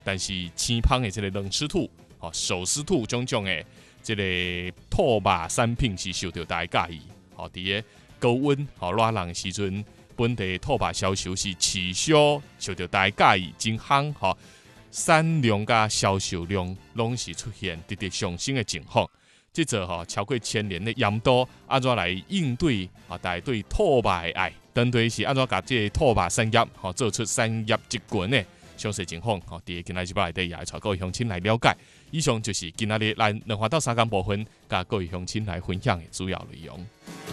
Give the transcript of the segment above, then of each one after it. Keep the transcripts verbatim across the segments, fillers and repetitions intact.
但是青芳的这个冷湿土、哦手湿土种种的这个土肉产品是受到大家介意。哦，伫个高温、哦热浪的时阵，本地土肉销售是持续受到大家介意，真夯。吼、哦，产量甲销售量拢是出现直直上升的情况。即座吼超过千年的盐度，安怎来应对啊？大家对土肉的爱，针对是安怎甲这个土肉产业吼做出产业集群的详细情况，吼，伫今仔日内底也带各位乡亲来了解。以上就是今仔日咱两华岛三江部分，甲各位乡亲来分享的主要内容。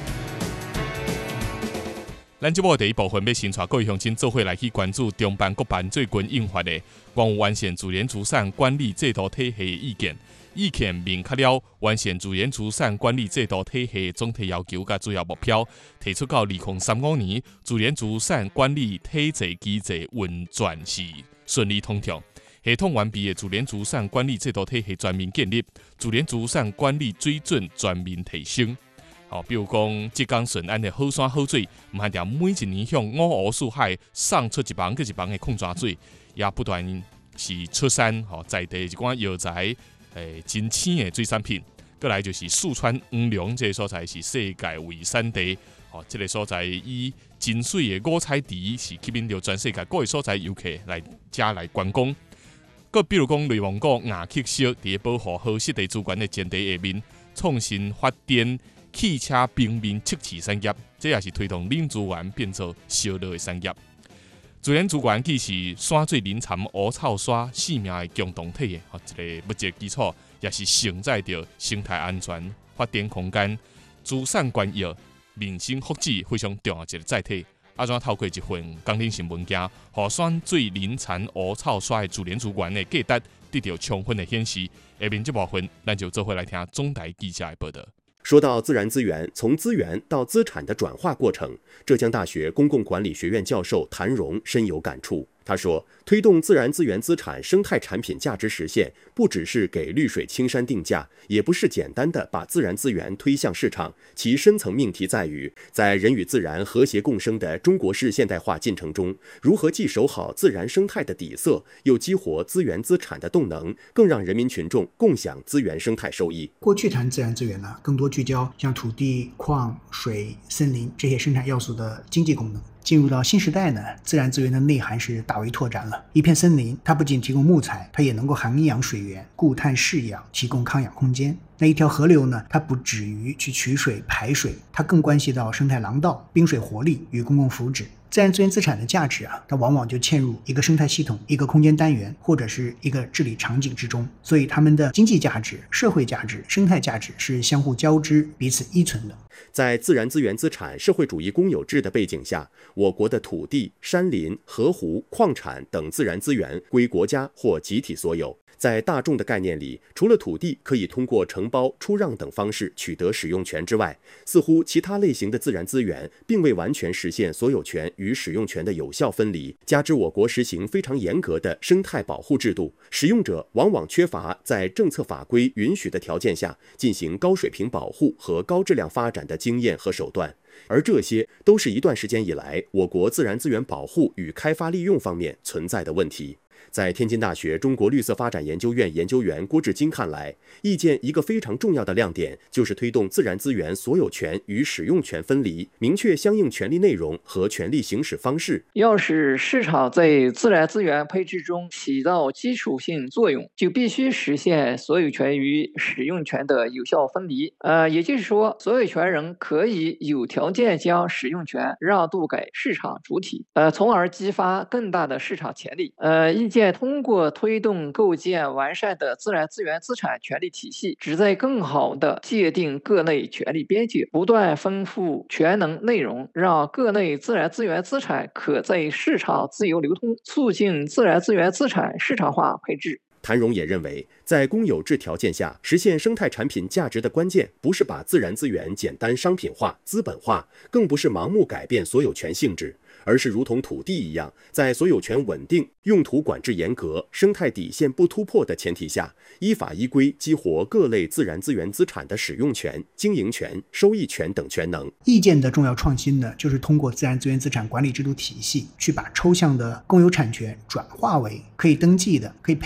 咱节目第一部分要先带各位乡亲做伙来去关注中办国办最近印发的《关于完善自然资产管理制度体系的意见》。意见明确了完善自然资产管理制度体系的总体要求甲主要目标，提出到二零三五年，自然资产管理体制机制运转是顺利通畅，系统完备的自然资产管理制度体系全面建立，自然资产管理水准全面提升。哦，比如讲，浙江顺安的好山好水，唔限定每一年向五湖四海送出一房个一房的矿泉水，也不断是出产哦在地一寡药材。诶，真鲜的水产品，过来就是四川黄龙这个所在是世界卫生地，哦，这个所在以真水的五彩池是吸引到全世界各个所在游客来遮来观光。搁比如讲，内蒙古亚克石伫保护好湿地资源的前提下面，创新发展汽车平面测试产业，这也是推动冷资源变做烧热的产业。自然资源既是山水林田、乌草沙生命的共同体的一个物质基础，也是承载着生态安全、发展空间、资产权益、民生福祉非常重要的一个载体。啊，怎透过一份工程性文件，互山水林田、乌草沙的自然资源的价值得到充分的显示。下面这部分，咱就做伙来听总台记者的报道。 说到自然资源从资源到资产的转化过程，浙江大学公共管理学院教授谭荣深有感触。他说，推动自然资源资产生态产品价值实现，不只是给绿水青山定价，也不是简单的把自然资源推向市场，其深层命题在于，在人与自然和谐共生的中国式现代化进程中，如何既守好自然生态的底色，又激活资源资产的动能，更让人民群众共享资源生态收益。 过去谈自然资源呢，更多聚焦像土地、矿、水、森林这些生产要素的经济功能。进入到新时代呢，自然资源的内涵是大为拓展了。一片森林，它不仅提供木材，它也能够涵养水源，固碳释氧，提供康养空间。那一条河流呢，它不止于去取水排水，它更关系到生态廊道、滨水活力与公共福祉。自然资源资产的价值啊，它往往就嵌入一个生态系统、一个空间单元或者是一个治理场景之中，所以它们的经济价值、社会价值、生态价值是相互交织、彼此依存的。 在自然资源资产社会主义公有制的背景下，我国的土地、山林、河湖、矿产等自然资源归国家或集体所有。在大众的概念里，除了土地可以通过承包、出让等方式取得使用权之外，似乎其他类型的自然资源并未完全实现所有权与使用权的有效分离。加之我国实行非常严格的生态保护制度，使用者往往缺乏在政策法规允许的条件下进行高水平保护和高质量发展的经验和手段。而这些都是一段时间以来我国自然资源保护与开发利用方面存在的问题。在天津大学中国绿色发展研究院研究员郭志金看来，意见一个非常重要的亮点就是推动自然资源所有权与使用权分离，明确相应权利内容和权利行使方式。 要使市场在自然资源配置中起到基础性作用，就必须实现所有权与使用权的有效分离。呃，也就是说，所有权人可以有条件将使用权让渡给市场主体，呃，从而激发更大的市场潜力。呃，意见通过推动构建完善的自然资源资产权利体系，旨在更好地界定各类权利边界，不断丰富权能内容，让各类自然资源资产可在市场自由流通，促进自然资源资产市场化配置。 谭荣也认为，在公有制条件下实现生态产品价值的关键，不是把自然资源简单商品化、资本化，更不是盲目改变所有权性质，而是如同土地一样，在所有权稳定、用途管制严格、生态底线不突破的前提下，依法依规激活各类自然资源资产的使用权、经营权、收益权等权能。 意见的重要创新呢，就是通过自然资源资产管理制度体系，去把抽象的公有产权转化为可以登记的、可以